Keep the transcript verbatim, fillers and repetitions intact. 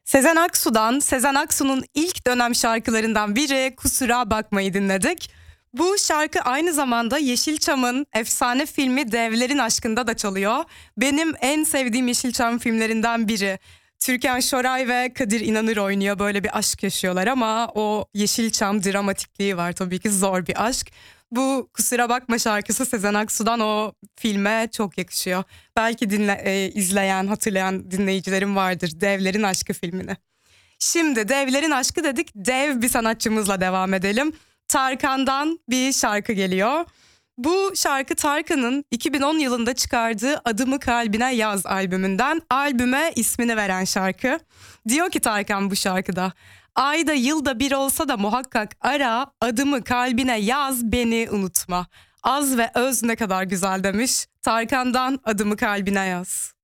Sezen Aksu'dan, Sezen Aksu'nun ilk dönem şarkılarından biri Kusura Bakmayı dinledik. Bu şarkı aynı zamanda Yeşilçam'ın efsane filmi Devlerin Aşkı'nda da çalıyor. Benim en sevdiğim Yeşilçam filmlerinden biri. Türkan Şoray ve Kadir İnanır oynuyor, böyle bir aşk yaşıyorlar ama o Yeşilçam dramatikliği var, tabii ki zor bir aşk. Bu Kusura Bakma şarkısı Sezen Aksu'dan o filme çok yakışıyor. Belki dinle, e, izleyen, hatırlayan dinleyicilerim vardır Devlerin Aşkı filmini. Şimdi Devlerin Aşkı dedik, dev bir sanatçımızla devam edelim. Tarkan'dan bir şarkı geliyor. Bu şarkı Tarkan'ın iki bin on yılında çıkardığı Adımı Kalbine Yaz albümünden, albüme ismini veren şarkı. Diyor ki Tarkan bu şarkıda: ayda yılda bir olsa da muhakkak ara, adımı kalbine yaz, beni unutma. Az ve öz ne kadar güzel demiş. Tarkan'dan Adımı Kalbine Yaz.